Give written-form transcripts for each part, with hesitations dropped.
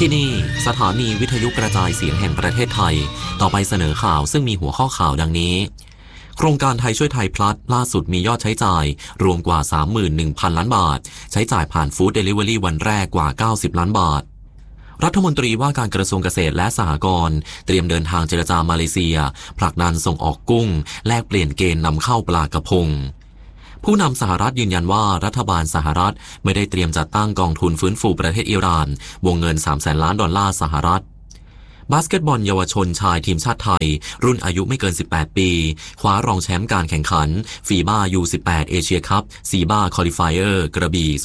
ที่นี่สถานีวิทยุกระจายเสียงแห่งประเทศไทยต่อไปเสนอข่าวซึ่งมีหัวข้อข่าวดังนี้โครงการไทยช่วยไทยพลัสล่าสุดมียอดใช้จ่ายรวมกว่า 31,000 ล้านบาทใช้จ่ายผ่านฟู้ดเดลิเวอรี่วันแรกกว่า90ล้านบาทรัฐมนตรีว่าการกระทรวงเกษตรและสหกรณ์เตรียมเดินทางเจรจามาเลเซียผลักดันส่งออกกุ้งแลกเปลี่ยนเกณฑ์นำเข้าปลากระพงผู้นำสหรัฐยืนยันว่ารัฐบาลสหรัฐไม่ได้เตรียมจัดตั้งกองทุนฟื้นฟูประเทศอิหร่านวงเงิน 300,000 ล้านดอลลาร์สหรัฐบาสเกตบอลเยาวชนชายทีมชาติไทยรุ่นอายุไม่เกิน18ปีคว้ารองแชมป์การแข่งขันฟีบ้า U18 เอเชียคัพซีบ้าคอลิฟายเออร์กระบี่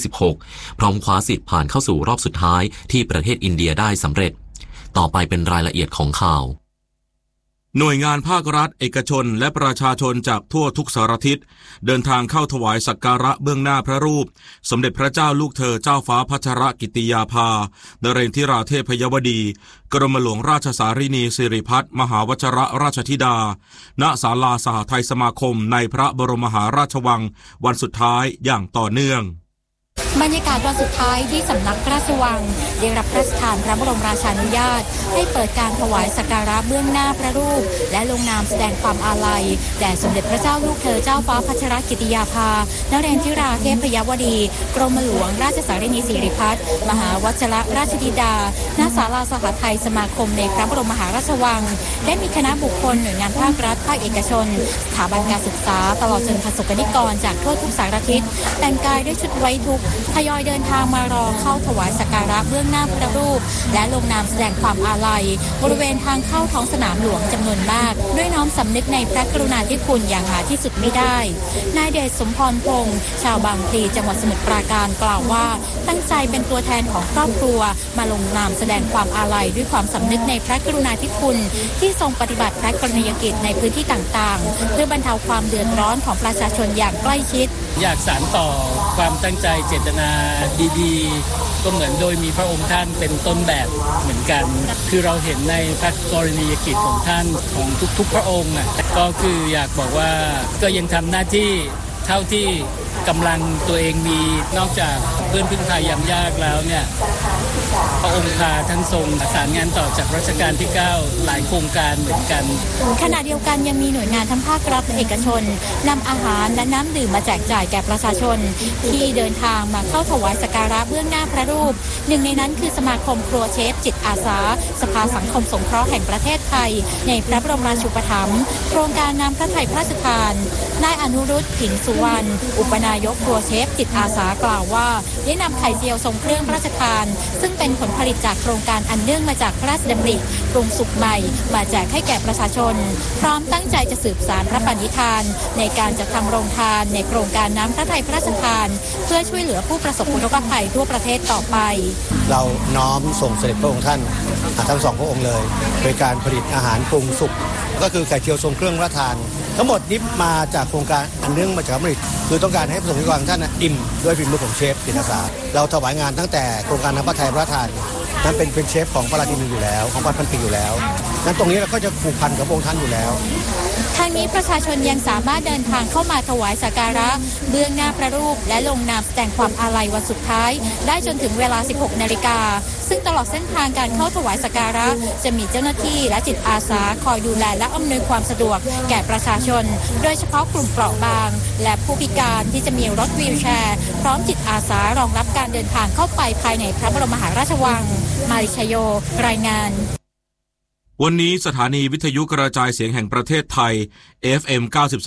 2026พร้อมคว้าสิทธิ์ผ่านเข้าสู่รอบสุดท้ายที่ประเทศอินเดียได้สำเร็จต่อไปเป็นรายละเอียดของข่าวหน่วยงานภาครัฐเอกชนและประชาชนจากทั่วทุกสารทิศเดินทางเข้าถวายสักการะเบื้องหน้าพระรูปสมเด็จพระเจ้าลูกเธอเจ้าฟ้าพัชรกิติยาภานเรนทิราเทพยวดีกรมหลวงราชสารินีสิริพัฒน์มหาวชิรราชธิดาณศาลาสหไทยสมาคมในพระบรมมหาราชวังวันสุดท้ายอย่างต่อเนื่องบรรยากาศวันสุดท้ายที่สำนักพระราชวังได้รับพระราชทานพระบรมราชานุญาตให้เปิดการถวายสักการะเบื้องหน้าพระรูปและลงนามแสดงความอาลัยแด่สมเด็จพระเจ้าลูกเธอเจ้าฟ้าพัชรกิติยาภานเรนทิราเทพยวดีกรมหลวงราชสารินีสิริพัฒน์มหาวชิรราชธิดาณศาลาสหไทยสมาคมในพระบรมมหาราชวังได้มีคณะบุคคลหน่วยงานภาครัฐภาคเอกชนสถาบันการศึกษาตลอดจนประสบกนิกรจากทั่วทุกสารทิศแต่งกายด้วยชุดไว้ทุกข์ทยอยเดินทางมารอเข้าถวายสักการะเบื้องหน้าพระรูปและลงนามแสดงความอาลัยบริเวณทางเข้าท้องสนามหลวงจำนวนมากด้วยน้อมสำนึกในพระกรุณาธิคุณอย่างหาที่สุดไม่ได้นายเดชสมพรพงษ์ชาวบางพลีจังหวัดสมุทรปราการกล่าวว่าตั้งใจเป็นตัวแทนของครอบครัวมาลงนามแสดงความอาลัยด้วยความสำนึกในพระกรุณาธิคุณที่ทรงปฏิบัติพระกรณียกิจในพื้นที่ต่างๆเพื่อบรรเทาความเดือดร้อนของประชาชนอย่างใกล้ชิดอยากสานต่อความตั้งใจเจตนาดีๆก็เหมือนโดยมีพระองค์ท่านเป็นต้นแบบเหมือนกันคือเราเห็นในพระกรณียกิจของท่านของทุกๆพระองค์ก็คืออยากบอกว่าก็ยังทำหน้าที่เท่าที่กำลังตัวเองมีนอกจากเพื่อนพึ่งพายามยากแล้วเนี่ยพระองค์พาท่านทรงสารงานต่อจากรัชกาลที่9หลายโครงการเหมือนกันขณะเดียวกันยังมีหน่วยงานทั้งภาครัฐและเอกชนนำอาหารและน้ำดื่มมาแจกจ่ายแก่ประชาชนที่เดินทางมาเข้าถวายสักการะเบื้องหน้าพระรูปหนึ่งในนั้นคือสมาคมครัวเชฟจิตอาสาสภาสังคมสงเคราะห์แห่งประเทศไทยในพระบรมราชูปถัมภ์โครงการน้ำพระทัยพระราชทานนายอนุรุตผินสุวรรณอุปนายกครัวเชฟจิตอาสากล่าวว่าได้นำไข่เจียวทรงเครื่องพระราชทานซึ่งเป็นผลผลิตจากโครงการอันเนื่องมาจากพระราชดำริปรุงสุกใหม่มาแจกให้แก่ประชาชนพร้อมตั้งใจจะสืบสานพระปณิธานในการจัดทำโรงทานในโครงการน้ำพระทัยพระราชทานเพื่อช่วยเหลือผู้ประสบอุทกภัยทั่วประเทศต่อไปเราน้อมส่งเสด็จพระองค์ท่านทั้งสองพระองค์เลยโดยการผลิตอาหารปรุงสุกก็คือไข่เจียวทรงเครื่องพระราชทานทั้งหมดนี้มาจากโครงการอันเนื่องมาจากพระราชดำริคือต้องการให้ประสบนิกรท่านอิ่มด้วยฝีมือของเชฟจิตอาสาเราถวายงานตั้งแต่โครงการน้ำพระทัยพระราชทานนั้นเป็นเชฟของพระราชินีอยู่แล้วของพันปีอยู่แล้วนั้นตรงนี้เราก็จะผูกพันกับพระองค์ท่านอยู่แล้วทางนี้ประชาชนยังสามารถเดินทางเข้ามาถวายสักการะเบื้องหน้าพระรูปและลงนามแสดงความอาลัยวันสุดท้ายได้จนถึงเวลา 16 นาฬิกาซึ่งตลอดเส้นทางการเข้าถวายสักการะจะมีเจ้าหน้าที่และจิตอาสาคอยดูแลและอำนวยความสะดวกแก่ประชาชนโดยเฉพาะกลุ่มเปราะบางและผู้พิการที่จะมีรถวีลแชร์พร้อมจิตอาสารองรับการเดินทางเข้าไปภายในพระบรมมหาราชวังมาริชโยรายงานวันนี้สถานีวิทยุกระจายเสียงแห่งประเทศไทย FM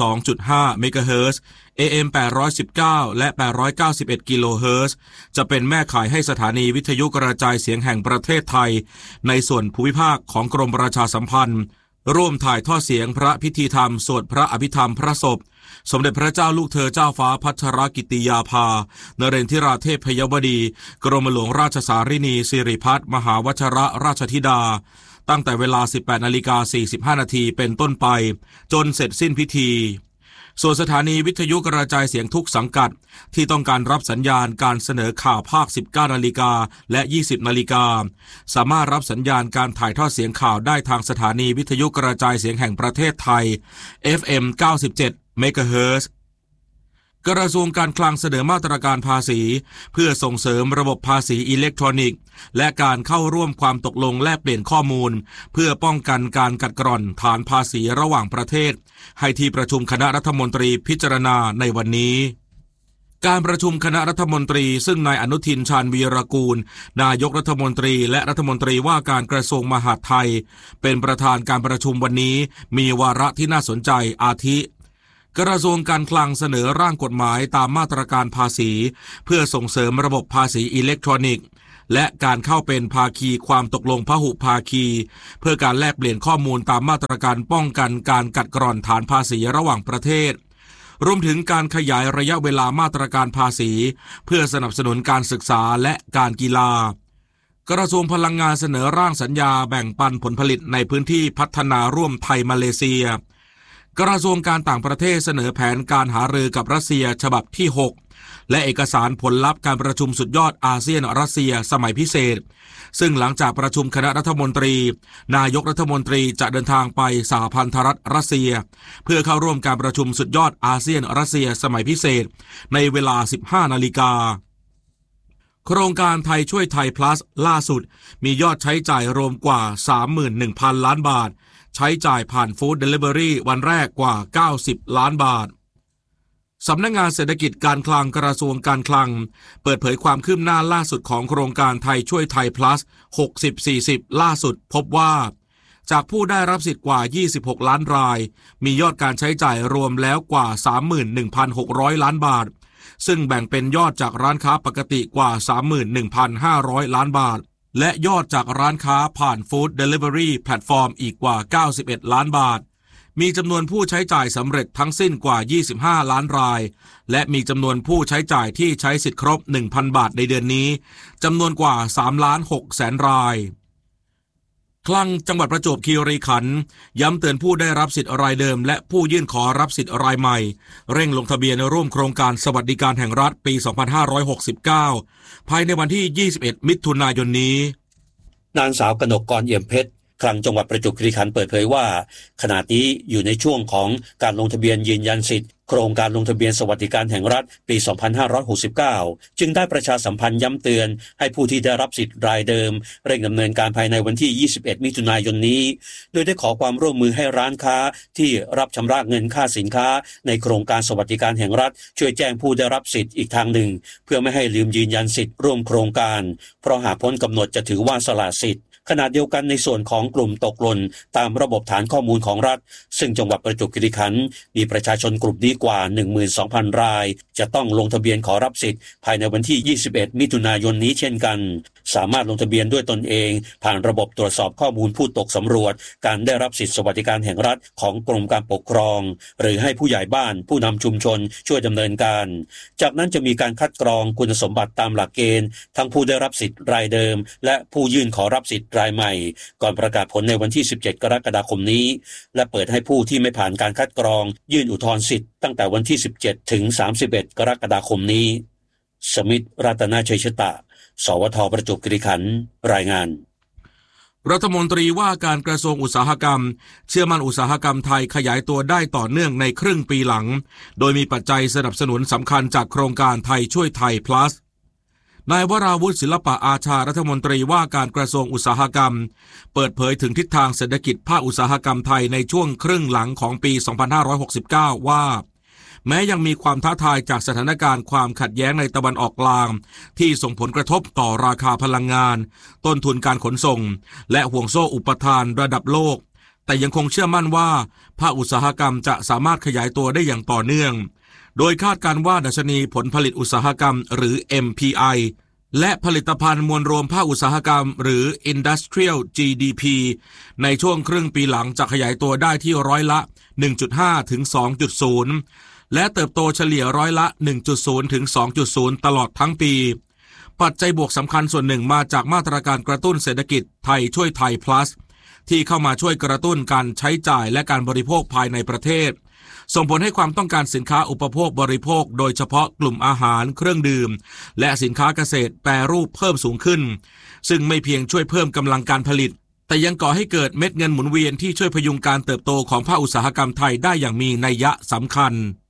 92.5 เมกะเฮิรตซ์ AM 819 และ 891 กิโลเฮิรตซ์ จะเป็นแม่ข่ายให้สถานีวิทยุกระจายเสียงแห่งประเทศไทยในส่วนภูมิภาคของกรมประชาสัมพันธ์ร่วมถ่ายทอดเสียงพระพิธีธรรมสวดพระอภิธรรมพระศพสมเด็จพระเจ้าลูกเธอเจ้าฟ้าพัชรกิติยาภานเรนทิราเทพยวดีกรมหลวงราชสารินีสิริพัฒน์มหาวชิรราชธิดาตั้งแต่เวลา 18:45 นาทีเป็นต้นไปจนเสร็จสิ้นพิธีส่วนสถานีวิทยุกระจายเสียงทุกสังกัดที่ต้องการรับสัญญาณการเสนอข่าวภาค 19 นาฬิกาและ 20 นาฬิกาสามารถรับสัญญาณการถ่ายทอดเสียงข่าวได้ทางสถานีวิทยุกระจายเสียงแห่งประเทศไทย FM 97 เมกะเฮิรตซ์กระทรวงการคลังเสนอมาตรการภาษีเพื่อส่งเสริมระบบภาษีอิเล็กทรอนิกส์และการเข้าร่วมความตกลงแลกเปลี่ยนข้อมูลเพื่อป้องกันการกัดกร่อนฐานภาษีระหว่างประเทศให้ที่ประชุมคณะรัฐมนตรีพิจารณาในวันนี้การประชุมคณะรัฐมนตรีซึ่งนายอนุทินชาญวีรกูลนายกรัฐมนตรีและรัฐมนตรีว่าการกระทรวงมหาดไทยเป็นประธานการประชุมวันนี้มีวาระที่น่าสนใจอาทิกระทรวงการคลังเสนอร่างกฎหมายตามมาตรการภาษีเพื่อส่งเสริมระบบภาษีอิเล็กทรอนิกส์และการเข้าเป็นภาคีความตกลงพหุภาคีเพื่อการแลกเปลี่ยนข้อมูลตามมาตรการป้องกันการกัดกร่อนฐานภาษีระหว่างประเทศรวมถึงการขยายระยะเวลามาตรการภาษีเพื่อสนับสนุนการศึกษาและการกีฬากระทรวงพลังงานเสนอร่างสัญญาแบ่งปันผลผลิตในพื้นที่พัฒนาร่วมไทยมาเลเซียกระทรวงการต่างประเทศเสนอแผนการหารือกับรัสเซียฉบับที่6และเอกสารผลลัพธ์การประชุมสุดยอดอาเซียนรัสเซียสมัยพิเศษซึ่งหลังจากประชุมคณะรัฐมนตรีนายกรัฐมนตรีจะเดินทางไปสหพันธรัฐรัสเซียเพื่อเข้าร่วมการประชุมสุดยอดอาเซียนรัสเซียสมัยพิเศษในเวลา 15 นาฬิกาโครงการไทยช่วยไทย plus ล่าสุดมียอดใช้จ่ายรวมกว่า 31,000 ล้านบาทใช้จ่ายผ่านฟู้ดเดลิเวอรี่วันแรกกว่า90 ล้านบาทสำนักงานเศรษฐกิจการคลังกระทรวงการคลังเปิดเผยความคืบหน้าล่าสุดของโครงการไทยช่วยไทย plus 60-40 ล่าสุดพบว่าจากผู้ได้รับสิทธิ์กว่า26 ล้านรายมียอดการใช้จ่ายรวมแล้วกว่า 31,600 ล้านบาทซึ่งแบ่งเป็นยอดจากร้านค้าปกติกว่า 31,500 ล้านบาทและยอดจากร้านค้าผ่านฟู้ดเดลิเวอรี่แพลตฟอร์มอีกกว่า91 ล้านบาทมีจำนวนผู้ใช้จ่ายสำเร็จทั้งสิ้นกว่า25 ล้านรายและมีจำนวนผู้ใช้จ่ายที่ใช้สิทธิ์ครบ 1,000 บาทในเดือนนี้จำนวนกว่า 3,600,000 รายคลังจังหวัดประจวบคีรีขันธ์ย้ำเตือนผู้ได้รับสิทธิ์รายเดิมและผู้ยื่นขอรับสิทธิ์รายใหม่เร่งลงทะเบียนร่วมโครงการสวัสดิการแห่งรัฐปี 2569 ภายในวันที่ 21 มิถุนายนนี้นางสาวกนกกรเอี่ยมเพชรคลังจังหวัดประจวบคีรีขันธ์เปิดเผยว่าขณะนี้อยู่ในช่วงของการลงทะเบียนยืนยันสิทธิ์โครงการลงทะเบียนสวัสดิการแห่งรัฐปี 2569 จึงได้ประชาสัมพันธ์ย้ำเตือนให้ผู้ที่ได้รับสิทธิ์รายเดิมเร่งดำเนินการภายในวันที่ 21 มิถุนายนนี้โดยได้ขอความร่วมมือให้ร้านค้าที่รับชำระเงินค่าสินค้าในโครงการสวัสดิการแห่งรัฐช่วยแจ้งผู้ได้รับสิทธิ์อีกทางหนึ่งเพื่อไม่ให้ลืมยืนยันสิทธิ์ร่วมโครงการเพราะหากพ้นกำหนดจะถือว่าสละสิทธิ์ขณะเดียวกันในส่วนของกลุ่มตกหล่นตามระบบฐานข้อมูลของรัฐซึ่งจังหวัดประจวบคีรีขันธ์มีประชาชนกลุ่มนี้กว่า 12,000 รายจะต้องลงทะเบียนขอรับสิทธิ์ภายในวันที่ 21 มิถุนายนนี้เช่นกันสามารถลงทะเบียนด้วยตนเองผ่านระบบตรวจสอบข้อมูลผู้ตกสำรวจการได้รับสิทธิสวัสดิการแห่งรัฐของกรมการปกครองหรือให้ผู้ใหญ่บ้านผู้นำชุมชนช่วยดำเนินการจากนั้นจะมีการคัดกรองคุณสมบัติตามหลักเกณฑ์ทั้งผู้ได้รับสิทธิ์รายเดิมและผู้ยื่นขอรับสิทธิ์รายใหม่ก่อนประกาศผลในวันที่ 17 กรกฎาคมนี้และเปิดให้ผู้ที่ไม่ผ่านการคัดกรองยื่นอุทธรณ์สิทธิ์ตั้งแต่วันที่ 17 ถึง 31 กรกฎาคมนี้สมิทธิ์รัตนชัยชตะสวท.ประจวบคีรีขันธ์รายงานรัฐมนตรีว่าการกระทรวงอุตสาหกรรมเชื่อมั่นอุตสาหกรรมไทยขยายตัวได้ต่อเนื่องในครึ่งปีหลังโดยมีปัจจัยสนับสนุนสำคัญจากโครงการไทยช่วยไทย plusนายวราวุฒิศิลปะอาชารัฐมนตรีว่าการกระทรวงอุตสาหกรรมเปิดเผยถึงทิศทางเศรษฐกิจภาคอุตสาหกรรมไทยในช่วงครึ่งหลังของปี 2569 ว่าแม้ยังมีความท้าทายจากสถานการณ์ความขัดแย้งในตะวันออกกลางที่ส่งผลกระทบต่อราคาพลังงานต้นทุนการขนส่งและห่วงโซ่อุปทานระดับโลกแต่ยังคงเชื่อมั่นว่าภาคอุตสาหกรรมจะสามารถขยายตัวได้อย่างต่อเนื่องโดยคาดการณ์ว่าดัชนีผลผลิตอุตสาหกรรมหรือ MPI และผลิตภัณฑ์มวลรวมภาคอุตสาหกรรมหรือ Industrial GDP ในช่วงครึ่งปีหลังจะขยายตัวได้ที่ร้อยละ 1.5 ถึง 2.0 และเติบโตเฉลี่ยร้อยละ 1.0 ถึง 2.0 ตลอดทั้งปีปัจจัยบวกสำคัญส่วนหนึ่งมาจากมาตรการกระตุ้นเศรษฐกิจไทยช่วยไทย plus ที่เข้ามาช่วยกระตุ้นการใช้จ่ายและการบริโภคภายในประเทศส่งผลให้ความต้องการสินค้าอุปโภคบริโภคโดยเฉพาะกลุ่มอาหารเครื่องดื่มและสินค้าเกษตรแปรรูปเพิ่มสูงขึ้นซึ่งไม่เพียงช่วยเพิ่มกำลังการผลิตแต่ยังก่อให้เกิดเม็ดเงินหมุนเวียนที่ช่วยพยุงการเติบโตของภาคอุตสาหกรรมไทยได้อย่างมีนัยสำคัญ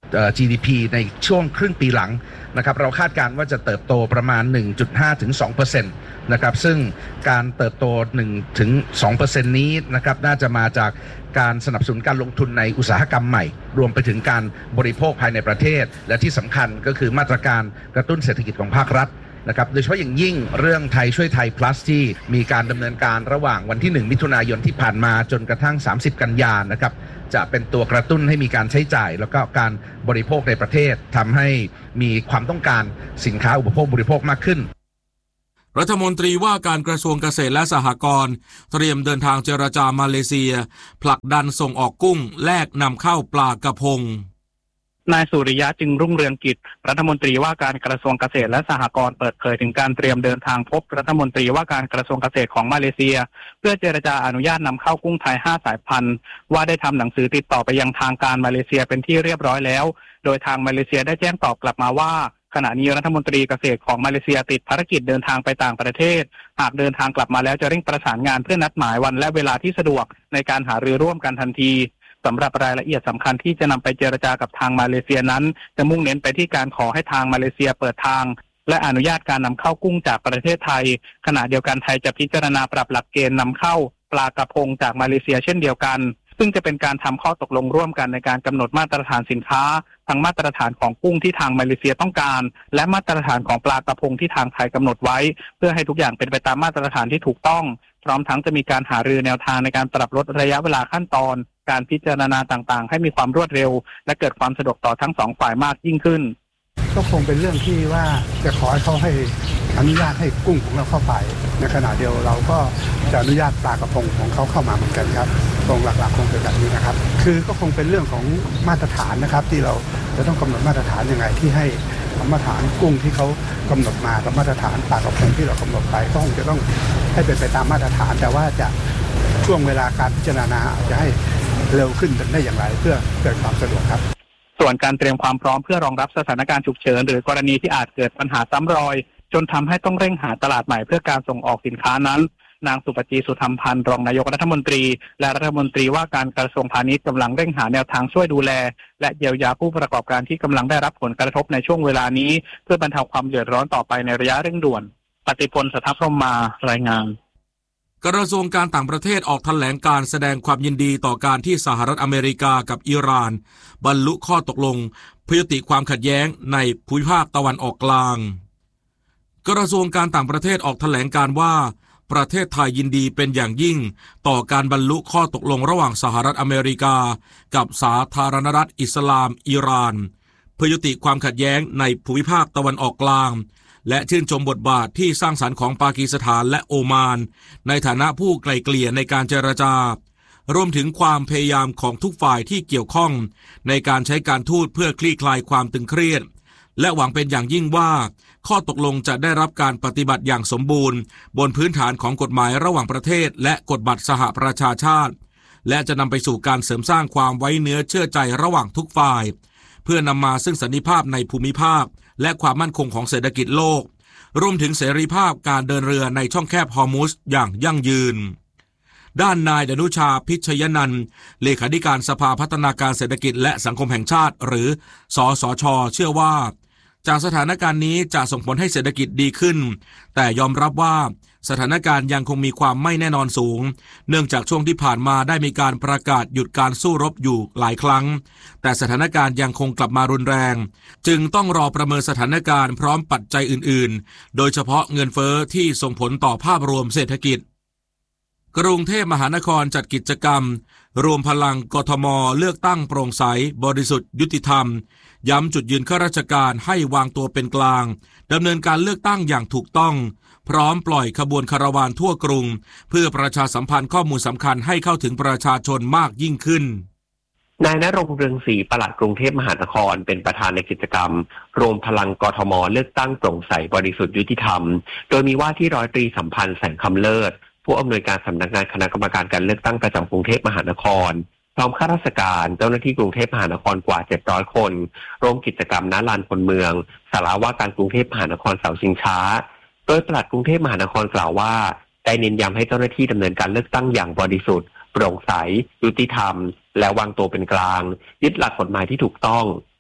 GDP ในช่วงครึ่งปีหลังนะครับเราคาดการณ์ว่าจะเติบโตประมาณ 1.5 ถึง 2% นะครับซึ่งการเติบโต 1 ถึง 2% นี้นะครับน่าจะมาจากการสนับสนุนการลงทุนในอุตสาหกรรมใหม่รวมไปถึงการบริโภคภายในประเทศและที่สำคัญก็คือมาตรการกระตุ้นเศรษฐกิจของภาครัฐนะครับโดยเฉพาะอย่างยิ่งเรื่องไทยช่วยไทย plus ที่มีการดำเนินการระหว่างวันที่1มิถุนายนที่ผ่านมาจนกระทั่ง30กันยายนนะครับจะเป็นตัวกระตุ้นให้มีการใช้จ่ายแล้วก็การบริโภคในประเทศทำให้มีความต้องการสินค้าอุปโภคบริโภคมากขึ้นรัฐมนตรีว่าการกระทรวงเกษตรและสหกรณ์เตรียมเดินทางเจรจามาเลเซียผลักดันส่งออกกุ้งแลกนำเข้าปลากระพงนายสุริยะจึงรุ่งเรืองกิจรัฐมนตรีว่าการกระทรวงเกษตรและสหกรณ์เปิดเผยถึงการเตรียมเดินทางพบรัฐมนตรีว่าการกระทรวงเกษตรของมาเลเซียเพื่อเจรจาอนุญาตนำเข้ากุ้งไทย5สายพันธุ์ว่าได้ทำหนังสือติดต่อไปยังทางการมาเลเซียเป็นที่เรียบร้อยแล้วโดยทางมาเลเซียได้แจ้งตอบกลับมาว่าขณะนี้รัฐมนตรีเกษตรของมาเลเซียติดภารกิจเดินทางไปต่างประเทศหากเดินทางกลับมาแล้วจะเร่งประสานงานเพื่อนัดหมายวันและเวลาที่สะดวกในการหารือร่วมกันทันทีสำหรับรายละเอียดสำคัญที่จะนำไปเจรจากับทางมาเลเซียนั้นจะมุ่งเน้นไปที่การขอให้ทางมาเลเซียเปิดทางและอนุญาตการนำเข้ากุ้งจากประเทศไทยขณะเดียวกันไทยจะพิจารณาปรับหลักเกณฑ์นำเข้าปลากระพงจากมาเลเซียเช่นเดียวกันซึ่งจะเป็นการทำข้อตกลงร่วมกันในการกำหนดมาตรฐานสินค้าทั้งมาตรฐานของกุ้งที่ทางมาเลเซียต้องการและมาตรฐานของปลากระพงที่ทางไทยกำหนดไว้เพื่อให้ทุกอย่างเป็นไปตามมาตรฐานที่ถูกต้องพร้อมทั้งจะมีการหารือแนวทางในการปรับลดระยะเวลาขั้นตอนการพิจารณาต่างๆให้มีความรวดเร็วและเกิดความสะดวกต่อทั้งสองฝ่ายมากยิ่งขึ้นก็คงเป็นเรื่องที่ว่าจะขอให้เขาให้อนุญาตให้กุ้งของเราเข้าไปในขณะเดียวเราก็จะอนุญาตปลากระพงของเขาเข้ามาเหมือนกันครับตรงหลักๆคงเป็นแบบนี้นะครับคือก็คงเป็นเรื่องของมาตรฐานนะครับที่เราจะต้องกำหนดมาตรฐานยังไงที่ให้มาตรฐานกุ้งที่เขากำหนดมากับมาตรฐานปลากระพงที่เรากำหนดไปก็คงจะต้องให้เป็นไปตามมาตรฐานแต่ว่าจะช่วงเวลาการพิจารณาจะให้เร็วขึ้นได้อย่างไรเพื่อเกิดความสะดวกครับส่วนการเตรียมความพร้อมเพื่อรองรับสถานการณ์ฉุกเฉินหรือกรณีที่อาจเกิดปัญหาซ้ำรอยจนทำให้ต้องเร่งหาตลาดใหม่เพื่อการส่งออกสินค้านั้นนางสุปจีสุธรรมพันธ์รองนายกรัฐมนตรีและรัฐมนตรีว่าการกระทรวงพาณิชย์กำลังเร่งหาแนวทางช่วยดูแลและเยียวยาผู้ประกอบการที่กำลังได้รับผลกระทบในช่วงเวลานี้เพื่อบรรเทาความเดือดร้อนต่อไปในระยะเร่งด่วนปฏิพล สถาพรหมารายงานกระทรวงการต่างประเทศออกแถลงการแสดงความยินดีต่อการที่สหรัฐอเมริกากับอิหร่านบรรลุข้อตกลงเพื่อยุติความขัดแย้งในภูมิภาคตะวันออกกลางกระทรวงการต่างประเทศออกแถลงการว่าประเทศไทยยินดีเป็นอย่างยิ่งต่อการบรรลุข้อตกลงระหว่างสหรัฐอเมริกากับสาธารณรัฐอิสลามอิหร่านเพื่อยุติความขัดแย้งในภูมิภาคตะวันออกกลางและชื่นชมบทบาทที่สร้างสรรค์ของปากีสถานและโอมานในฐานะผู้ไกล่เกลี่ยในการเจรจารวมถึงความพยายามของทุกฝ่ายที่เกี่ยวข้องในการใช้การทูตเพื่อคลี่คลายความตึงเครียดและหวังเป็นอย่างยิ่งว่าข้อตกลงจะได้รับการปฏิบัติอย่างสมบูรณ์บนพื้นฐานของกฎหมายระหว่างประเทศและกฎบัตรสหประชาชาติและจะนำไปสู่การเสริมสร้างความไว้เนื้อเชื่อใจระหว่างทุกฝ่ายเพื่อนำมาซึ่งสันติภาพในภูมิภาคและความมั่นคงของเศรษฐกิจโลกรวมถึงเสรีภาพการเดินเรือในช่องแคบฮอร์มุซอย่างยั่งยืนด้านนายดนุชาพิชยนันท์เลขาธิการสภาพัฒนาการเศรษฐกิจและสังคมแห่งชาติหรือสสช.เชื่อว่าจากสถานการณ์นี้จะส่งผลให้เศรษฐกิจดีขึ้นแต่ยอมรับว่าสถานการณ์ยังคงมีความไม่แน่นอนสูงเนื่องจากช่วงที่ผ่านมาได้มีการประกาศหยุดการสู้รบอยู่หลายครั้งแต่สถานการณ์ยังคงกลับมารุนแรงจึงต้องรอประเมินสถานการณ์พร้อมปัจจัยอื่นๆโดยเฉพาะเงินเฟ้อที่ส่งผลต่อภาพรวมเศรษฐกิจกรุงเทพมหานครจัดกิจกรรมรวมพลังกทม.เลือกตั้งโปร่งใสบริสุทธิ์ยุติธรรมย้ำจุดยืนข้าราชการให้วางตัวเป็นกลางดำเนินการเลือกตั้งอย่างถูกต้องพร้อมปล่อยขบวนคาราวานทั่วกรุงเพื่อประชาสัมพันธ์ข้อมูลสำคัญให้เข้าถึงประชาชนมากยิ่งขึ้นนายณรงค์เรืองศรีปลัดกรุงเทพมหานครเป็นประธานในกิจกรรมรวมพลังกทม.เลือกตั้งโปร่งใสบริสุทธิ์ยุติธรรมโดยมีว่าที่ร้อยตรีสัมพันธ์แสงคำเลิศผู้อำนวยการสำนักงานคณะกรรมการการเลือกตั้งประจำกรุงเทพมหานครพร้อมข้าราชการเจ้าหน้าที่กรุงเทพมหานครกว่า700คนร่วมกิจกรรมณลานคนเมืองศาลาว่าการกรุงเทพมหานครเสาชิงช้าโดยปลัดกรุงเทพมหานครกล่าวว่าได้เน้นย้ำให้เจ้าหน้าที่ดำเนินการเลือกตั้งอย่างบริสุทธิ์โปร่งใสยุติธรรมและวางตัวเป็นกลางยึดหลักกฎหมายที่ถูกต้อง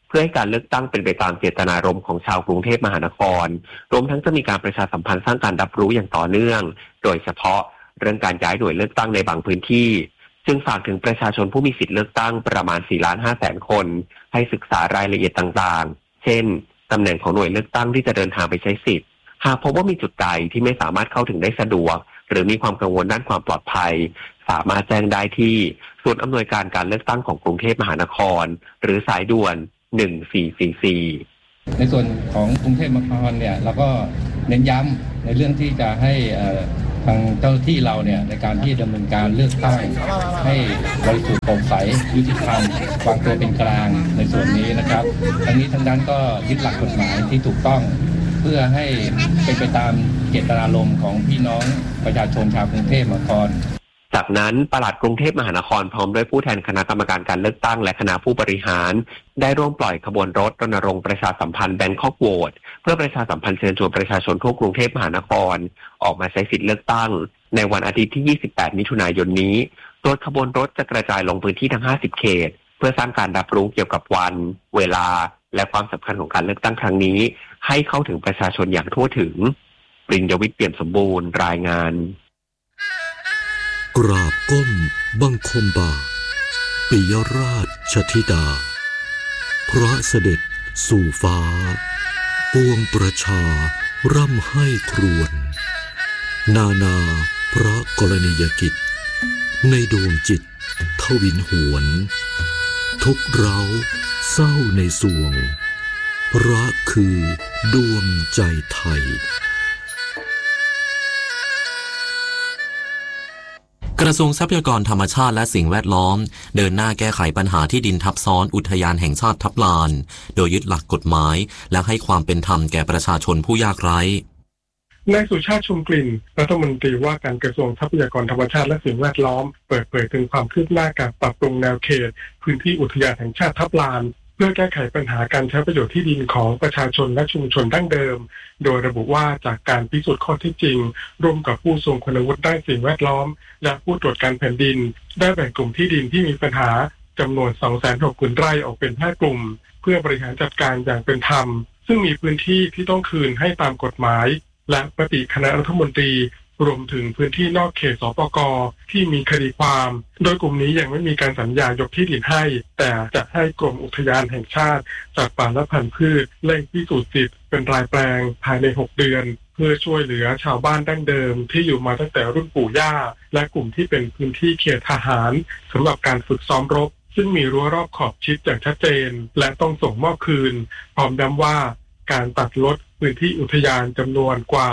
เพื่อให้การเลือกตั้งเป็นไปตามเจตนารมณ์ของชาวกรุงเทพมหานครรวมทั้งจะมีการประชาสัมพันธ์สร้างการรับรู้อย่างต่อเนื่องโดยเฉพาะเรื่องการย้ายหน่วยเลือกตั้งในบางพื้นที่จึงฝากถึงประชาชนผู้มีสิทธิเลือกตั้งประมาณ 4,500,000 คนให้ศึกษารายละเอียดต่างๆเช่นตำแหน่งของหน่วยเลือกตั้งที่จะเดินทางไปใช้สิทธิ์หากพบว่ามีจุดใดที่ไม่สามารถเข้าถึงได้สะดวกหรือมีความกังวลด้านความปลอดภัยสามารถแจ้งได้ที่ศูนย์อำนวยการการเลือกตั้งของกรุงเทพมหานครหรือสายด่วน1444 ในส่วนของกรุงเทพมหานครเนี่ยเราก็เน้นย้ำในเรื่องที่จะให้ทางเจ้าหน้าที่เราเนี่ยในการที่ดำเนินการเลือกตั้งให้บริสุทธิ์โปร่งใสยุติธรรมวางตัวเป็นกลางในส่วนนี้นะครับทั้งนี้ทั้งนั้นก็ยึดหลักกฎหมายที่ถูกต้องเพื่อให้เป็นไปตามเจตนารมณ์ของพี่น้องประชาชนชาวกรุงเทพมหานครจากนั้นปลัดกรุงเทพมหานครพร้อมด้วยผู้แทนคณะกรรมการการเลือกตั้งและคณะผู้บริหารได้ร่วมปล่อยขบวนรถรณรงค์ประชาสัมพันธ์แบงคอกโหวตเพื่อประชาสัมพันธ์เชิญชวนประชาชนทั่วกรุงเทพมหานครออกมาใช้สิทธิเลือกตั้งในวันอาทิตย์ที่28มิถุนายนนี้โดยขบวนรถจะกระจายลงพื้นที่ทั้ง50เขตเพื่อสร้างการรับรู้เกี่ยวกับวันเวลาและความสำคัญของการเลือกตั้งครั้งนี้ให้เข้าถึงประชาชนอย่างทั่วถึงปริญญวิทย์ เปี่ยมสมบูรณ์รายงานกราบก้มบังคมบาทปิยราชธิดาพระเสด็จสู่ฟ้าปวงประชาร่ำให้ครวญนาพระกรณียกิจในดวงจิตทวินหวนทุกเร้าเศร้าในสวงพระคือดวงใจไทยกระทรวงทรัพยากรธรรมชาติและสิ่งแวดล้อมเดินหน้าแก้ไขปัญหาที่ดินทับซ้อนอุทยานแห่งชาติทับลานโดยยึดหลักกฎหมายและให้ความเป็นธรรมแก่ประชาชนผู้ยากไร้นายสุชาติ ชุมกลิ่นรัฐมนตรีว่าการกระทรวงทรัพยากรธรรมชาติและสิ่งแวดล้อมเปิดเผยถึงความคืบหน้าการปรับปรุงแนวเขตพื้นที่อุทยานแห่งชาติทับลานเพื่อแก้ไขปัญหาการใช้ประโยชน์ที่ดินของประชาชนและชุมชนดั้งเดิมโดยระบุว่าจากการพิสูจน์ข้อเท็จจริงร่วมกับผู้ทรงคุณวุฒิด้านสิ่งแวดล้อมและผู้ตรวจการแผ่นดินได้แบ่งกลุ่มที่ดินที่มีปัญหาจำนวน 260,000 ไร่ออกเป็น5กลุ่มเพื่อบริหารจัดการอย่างเป็นธรรมซึ่งมีพื้นที่ที่ต้องคืนให้ตามกฎหมายและมติคณะรัฐมนตรีรวมถึงพื้นที่นอกเขตสปก.ที่มีคดีความโดยกลุ่มนี้ยังไม่มีการสัญญายกที่ดินให้แต่จะให้กรมอุทยานแห่งชาติสัตว์ป่าและพันธุ์พืชเร่งพิสูจน์สิทธิ์เป็นรายแปลงภายใน6 เดือนเพื่อช่วยเหลือชาวบ้านดั้งเดิมที่อยู่มาตั้งแต่รุ่นปู่ย่าและกลุ่มที่เป็นพื้นที่เขตทหารสำหรับการฝึกซ้อมรบซึ่งมีรั้วรอบขอบชิดอย่างชัดเจนและต้องส่งมอบคืนพร้อมย้ำว่าการตัดลดพื้นที่อุทยานจำนวนกว่า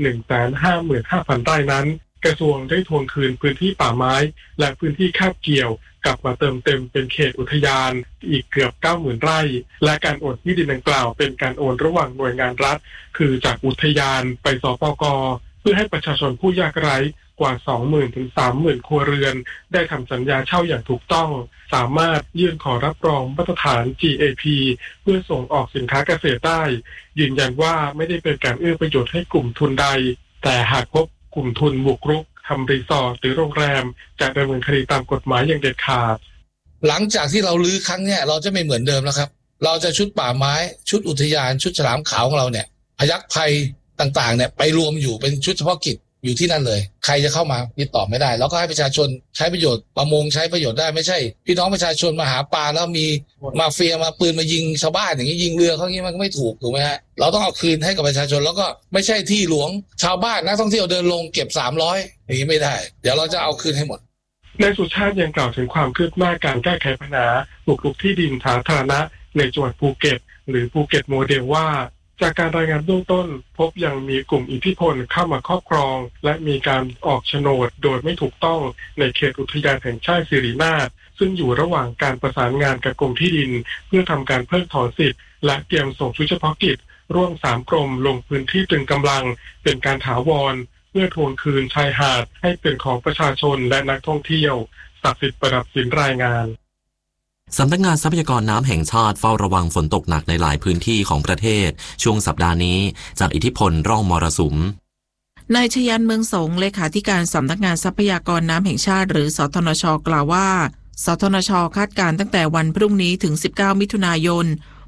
155,000 ไร่นั้นกระทรวงได้ทวงคืนพื้นที่ป่าไม้และพื้นที่คาบเกี่ยวกลับมาเติมเต็มเป็นเขตอุทยานอีกเกือบ 90,000 ไร่และการโอนที่ดินดังกล่าวเป็นการโอนระหว่างหน่วยงานรัฐคือจากอุทยานไปสปก.เพื่อให้ประชาชนผู้ยากไร้กว่า 20,000 ถึง 30,000 ครัวเรือนได้ทำสัญญาเช่าอย่างถูกต้องสามารถยื่นขอรับรองมาตรฐาน GAP เพื่อส่งออกสินค้าเกษตรได้ยืนยันว่าไม่ได้เป็นการเอื้อประโยชน์ให้กลุ่มทุนใดแต่หากพบกลุ่มทุนบุกรุกทำรีสอร์ทหรือโรงแรมจะดำเนินคดีตามกฎหมายอย่างเด็ดขาดหลังจากที่เราลื้อครั้งนี้เราจะไม่เหมือนเดิมแล้วครับเราจะชุดป่าไม้ชุดอุทยานชุดฉลามขาวของเราเนี่ยพยัคฆ์ภัยต่างๆเนี่ยไปรวมอยู่เป็นชุดเฉพาะกิจอยู่ที่นั่นเลยใครจะเข้ามาติดต่อไม่ได้แล้วก็ให้ประชาชนใช้ประโยชน์ประมงใช้ประโยชน์ได้ไม่ใช่พี่น้องประชาชนมาหาปลาแล้วมีมาเฟียมาปืนมายิงชาวบ้านอย่างนี้ยิงเรือเขาอย่างนี้มันก็ไม่ถูกไหมฮะเราต้องเอาคืนให้กับประชาชนแล้วก็ไม่ใช่ที่หลวงชาวบ้านนักท่องเที่ยวเดินลงเก็บ300อย่างนี้ไม่ได้เดี๋ยวเราจะเอาคืนให้หมดนายสุชาติยังกล่าวถึงความคืบหน้าการแก้ไขปัญหาบุกรุกที่ดินสาธารณะในจังหวัดภูเก็ตหรือภูเก็ตโมเดลว่าจากการรายงานเบื้องต้นพบยังมีกลุ่มอิทธิพลเข้ามาครอบครองและมีการออกโฉนดโดยไม่ถูกต้องในเขตอุทยานแห่งชาติสิรินาถซึ่งอยู่ระหว่างการประสานงานกับกรมที่ดินเพื่อทำการเพิกถอนสิทธิ์และเตรียมส่งชุดเฉพาะกิจร่วม3 กรมลงพื้นที่ตรึงกำลังเป็นการถาวรเพื่อทวงคืนชายหาดให้เป็นของประชาชนและนักท่องเที่ยวศักดิ์สิทธิ์ประดับสินรายงานสำนักงานทรัพยากรน้ำแห่งชาติเฝ้าระวังฝนตกหนักในหลายพื้นที่ของประเทศช่วงสัปดาห์นี้จากอิทธิพลร่องมรสุมนายชยันต์เมืองสงเลขาธิการสำนักงานทรัพยากรน้ำแห่งชาติหรือสทนช.กล่าวว่าสทนช.คาดการณ์ตั้งแต่วันพรุ่งนี้ถึง19มิถุนายน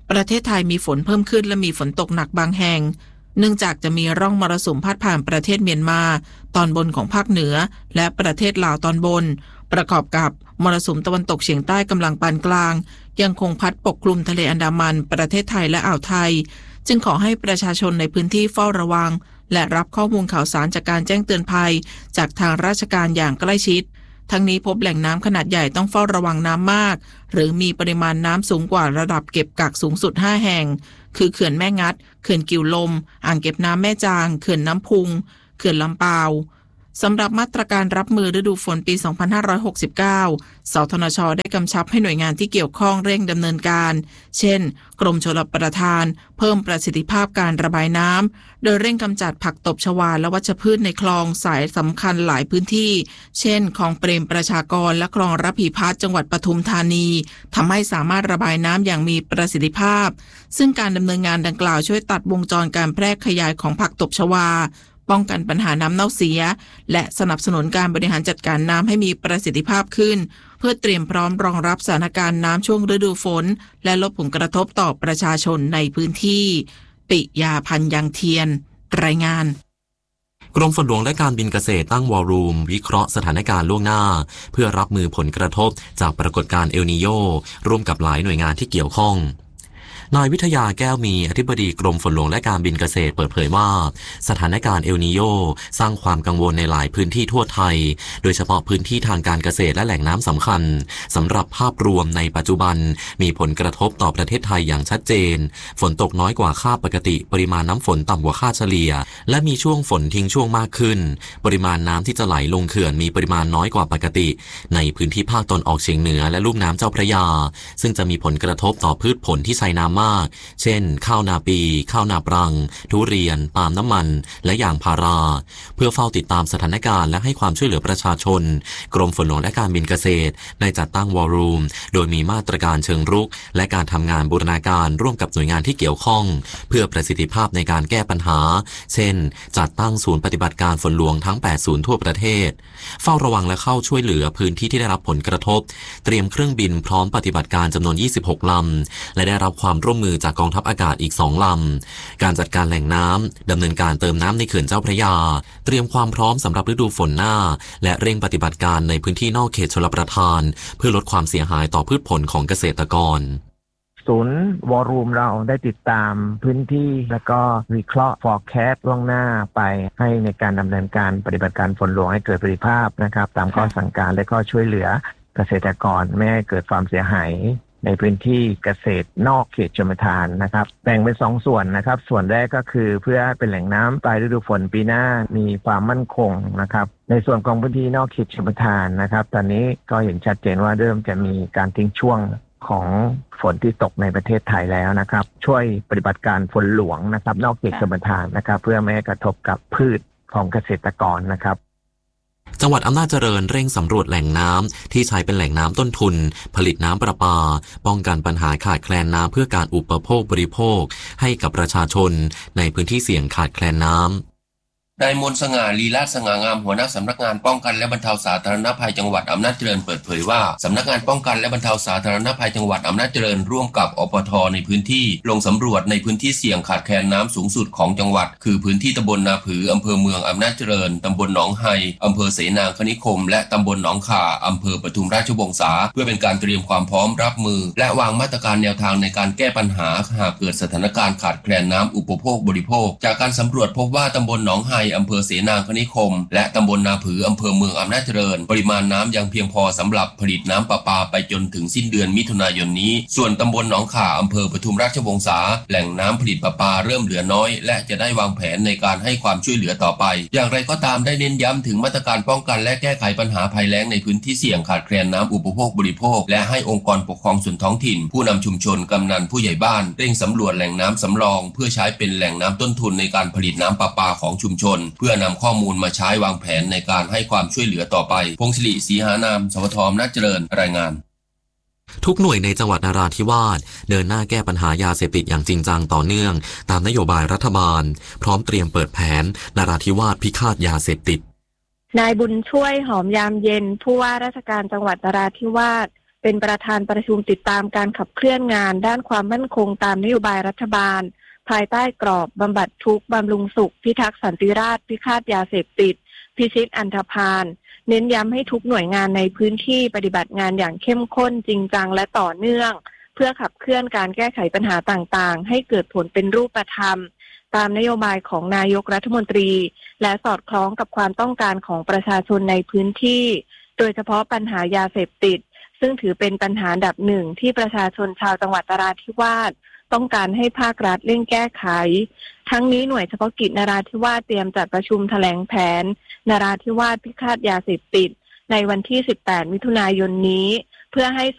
ประเทศไทยมีฝนเพิ่มขึ้นและมีฝนตกหนักบางแห่งเนื่องจากจะมีร่องมรสุมพาดผ่านประเทศเมียนมาตอนบนของภาคเหนือและประเทศลาวตอนบนประกอบกับมรสุมตะวันตกเฉียงใต้กำลังปานกลางยังคงพัดปกคลุมทะเลอันดามันประเทศไทยและอ่าวไทยจึงขอให้ประชาชนในพื้นที่เฝ้าระวังและรับข้อมูลข่าวสารจากการแจ้งเตือนภัยจากทางราชการอย่างใกล้ชิดทั้งนี้พบแหล่งน้ำขนาดใหญ่ต้องเฝ้าระวังน้ำมากหรือมีปริมาณน้ำสูงกว่าระดับเก็บกักสูงสุด5แห่งคือเขื่อนแม่งัดเขื่อนกิวลมอ่างเก็บน้ำแม่จางเขื่อนน้ำพุงเขื่อนลำปาวสำหรับมาตรการรับมือฤดูฝนปี 2569 สธนช.ได้กำชับให้หน่วยงานที่เกี่ยวข้องเร่งดำเนินการเช่นกรมชลประทานเพิ่มประสิทธิภาพการระบายน้ำโดยเร่งกำจัดผักตบชวาและวัชพืชในคลองสายสำคัญหลายพื้นที่เช่นคลองเปรมประชากรและคลองระพีพัฒน์จังหวัดปทุมธานีทำให้สามารถระบายน้ำอย่างมีประสิทธิภาพซึ่งการดำเนินงานดังกล่าวช่วยตัดวงจรการแพร่ขยายของผักตบชวาป้องกันปัญหาน้ำเน่าเสียและสนับสนุนการบริหารจัดการน้ำให้มีประสิทธิภาพขึ้นเพื่อเตรียมพร้อมรองรับสถานการณ์น้ำช่วงฤดูฝนและลดผลกระทบต่อประชาชนในพื้นที่ปิยาพันธ์ยังเทียนรายงานกรมฝนหลวงและการบินเกษตรตั้งวอลลุ่มวิเคราะห์สถานการณ์ล่วงหน้าเพื่อรับมือผลกระทบจากปรากฏการณ์เอลนีโญร่วมกับหลายหน่วยงานที่เกี่ยวข้องนายวิทยาแก้วมีอธิบดีกรมฝนหลวงและการบินเกษตรเปิดเผยว่าสถานการณ์เอลนีโญสร้างความกังวลในหลายพื้นที่ทั่วไทยโดยเฉพาะพื้นที่ทางการเกษตรและแหล่งน้ำสำคัญสำหรับภาพรวมในปัจจุบันมีผลกระทบต่อประเทศไทยอย่างชัดเจนฝนตกน้อยกว่าค่าปกติปริมาณน้ำฝนต่ำกว่าค่าเฉลี่ยและมีช่วงฝนทิ้งช่วงมากขึ้นปริมาณน้ำที่จะไหลลงเขื่อนมีปริมาณน้อยกว่าปกติในพื้นที่ภาคตะวันออกเฉียงเหนือและลุ่มน้ำเจ้าพระยาซึ่งจะมีผลกระทบต่อพืชผลที่ใช้น้ำมากเช่นข้าวนาปีข้าวนาปรังทุเรียนปาล์มน้ำมันและยางพาราเพื่อเฝ้าติดตามสถานการณ์และให้ความช่วยเหลือประชาชนกรมฝนหลวงและการบินเกษตรได้จัดตั้งวอลลุ่มโดยมีมาตรการเชิงรุกและการทำงานบูรณาการร่วมกับหน่วยงานที่เกี่ยวข้องเพื่อประสิทธิภาพในการแก้ปัญหาเช่นจัดตั้งศูนย์ปฏิบัติการฝนหลวงทั้ง8ศูนย์ทั่วประเทศเฝ้าระวังและเข้าช่วยเหลือพื้นที่ที่ได้รับผลกระทบเตรียมเครื่องบินพร้อมปฏิบัติการจำนวน26ลำและได้รับความร่วมมือจากกองทัพอากาศอีก2ลำการจัดการแหล่งน้ำดำเนินการเติมน้ำในเขื่อนเจ้าพระยาเตรียมความพร้อมสำหรับฤดูฝนหน้าและเร่งปฏิบัติการในพื้นที่นอกเขตชลประทานเพื่อลดความเสียหายต่อพืชผลของเกษตรกรศูนย์วอลลุ่มเราได้ติดตามพื้นที่แล้วก็วิเคราะห์ forecast ล่วงหน้าไปให้ในการดำเนินการปฏิบัติการฝนหลวงให้เกิดประสิทธิภาพนะครับตามข้อสั่งการและก็ช่วยเหลือเกษตรกรไม่ให้เกิดความเสียหายในพื้นที่เกษตรนอกเขตชลประทานนะครับแบ่งเป็น2ส่วนนะครับส่วนแรกก็คือเพื่อเป็นแหล่งน้ำปลายฤดูฝนปีหน้ามีความมั่นคงนะครับในส่วนของพื้นที่นอกเขตชลประทานนะครับตอนนี้ก็เห็นชัดเจนว่าเริ่มจะมีการทิ้งช่วงของฝนที่ตกในประเทศไทยแล้วนะครับช่วยปฏิบัติการฝนหลวงนะครับนอกเขตชลประทานนะครับเพื่อไม่ให้กระทบกับพืชของเกษตรกรนะครับจังหวัดอำนาจเจริญเร่งสำรวจแหล่งน้ำที่ใช้เป็นแหล่งน้ำต้นทุนผลิตน้ำประปาป้องกันปัญหาขาดแคลนน้ำเพื่อการอุปโภคบริโภคให้กับประชาชนในพื้นที่เสี่ยงขาดแคลนน้ำนายมนต์สง่าลีลาศสง่างามหัวหน้าสำนักงานป้องกันและบรรเทาสาธารณภัยจังหวัดอำนาจเจริญเปิดเผยว่าสำนักงานป้องกันและบรรเทาสาธารณภัยจังหวัดอำนาจเจริญร่วมกับอปท.ในพื้นที่ลงสำรวจในพื้นที่เสี่ยงขาดแคลนน้ำสูงสุดของจังหวัดคือพื้นที่ตำบลนาผืออำเภอเมืองอำนาจเจริญตำบลหนองไฮอำเภอเสนางคณิคมและตำบลหนองข่าอำเภอปทุมราชวงศาเพื่อเป็นการเตรียมความพร้อมรับมือและวางมาตรการแนวทางในการแก้ปัญหาหากเกิดสถานการณ์ขาดแคลนน้ำอุปโภคบริโภคจากการสำรวจพบว่าตำบลหนองไฮอำเภอเสนางคณิคมและตำบลนาผืออำเภอเมืองอำนาจเจริญปริมาณน้ำยังเพียงพอสำหรับผลิตน้ำประปาไปจนถึงสิ้นเดือนมิถุนายนนี้ส่วนตำบลหนองข่าอำเภอปทุมราชวงศาแหล่งน้ำผลิตประปาเริ่มเหลือน้อยและจะได้วางแผนในการให้ความช่วยเหลือต่อไปอย่างไรก็ตามได้เน้นย้ำถึงมาตรการป้องกันและแก้ไขปัญหาภัยแล้งในพื้นที่เสี่ยงขาดแคลนน้ำอุปโภคบริโภคและให้องค์กรปกครองส่วนท้องถิ่นผู้นำชุมชนกำนันผู้ใหญ่บ้านเร่งสำรวจแหล่งน้ำสำรองเพื่อใช้เป็นแหล่งน้ำต้นทุนในการผลิตน้ำประปาของชุมชนเพื่อนำข้อมูลมาใช้วางแผนในการให้ความช่วยเหลือต่อไปพงศิริศรีหานามสวทอำนาจเจริญรายงานทุกหน่วยในจังหวัดนราธิวาสเดินหน้าแก้ปัญหายาเสพติดอย่างจริงจังต่อเนื่องตามนโยบายรัฐบาลพร้อมเตรียมเปิดแผนนราธิวาสพิฆาตยาเสพติดนายบุญช่วยหอมยามเย็นผู้ว่าราชการจังหวัดนราธิวาสเเป็นประธานประชุมติดตามการขับเคลื่อนงานด้านความมั่นคงตามนโยบายรัฐบาลภายใต้กรอบบำบัดทุกข์บำรุงสุขพิทักษ์สันติราษฎร์พิฆาตยาเสพติดพิชิตอันธพาลเน้นย้ำให้ทุกหน่วยงานในพื้นที่ปฏิบัติงานอย่างเข้มข้นจริงจังและต่อเนื่องเพื่อขับเคลื่อนการแก้ไขปัญหาต่างๆให้เกิดผลเป็นรูปธรรมตามนโยบายของนายกรัฐมนตรีและสอดคล้องกับความต้องการของประชาชนในพื้นที่โดยเฉพาะปัญหายาเสพติดซึ่งถือเป็นปัญหาอันดับหนึ่งที่ประชาชนชาวจังหวัดนราธิวาสต้องการให้ภาครัฐเร่งแก้ไขทั้งนี้หน่วยเฉพาะกิจนราธิวาสเตรียมจัดประชุมแถลงแผนนราธิวาสพิฆาตยาเสพติดในวันที่18 มิถุนายนนี้เพื่อให้